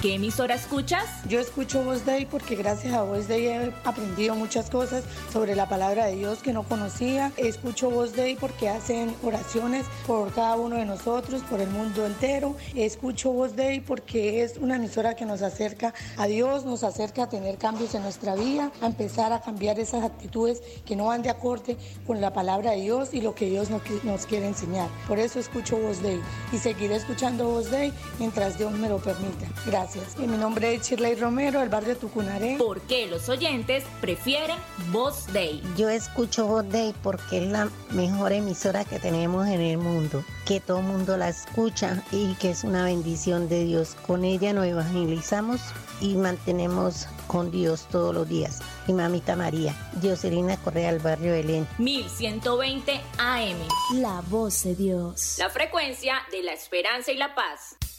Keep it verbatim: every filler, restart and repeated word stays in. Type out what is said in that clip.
¿Qué emisora escuchas? Yo escucho Voz Day porque gracias a Voz Day he aprendido muchas cosas sobre la palabra de Dios que no conocía. Escucho Voz Day porque hacen oraciones por cada uno de nosotros, por el mundo entero. Escucho Voz Day porque es una emisora que nos acerca a Dios, nos acerca a tener cambios en nuestra vida, a empezar a cambiar esas actitudes que no van de acorde con la palabra de Dios y lo que Dios nos, nos quiere enseñar. Por eso escucho Voz Day y seguiré escuchando Voz Day mientras Dios me lo permita. Gracias. Y mi nombre es Shirley Romero, del barrio Tucunaré. ¿Por qué los oyentes prefieren Voz Day? Yo escucho Voz Day porque es la mejor emisora que tenemos en el mundo, que todo el mundo la escucha y que es una bendición de Dios. Con ella nos evangelizamos y mantenemos con Dios todos los días. Y mamita María, Dioselina Correa, del barrio Belén. mil ciento veinte A M. La voz de Dios. La frecuencia de la esperanza y la paz.